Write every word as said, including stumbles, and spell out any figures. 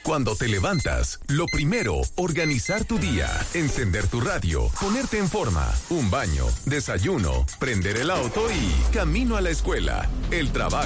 Cuando te levantas, lo primero, organizar tu día, encender tu radio, ponerte en forma, un baño, desayuno, prender el auto y camino a la escuela, el trabajo.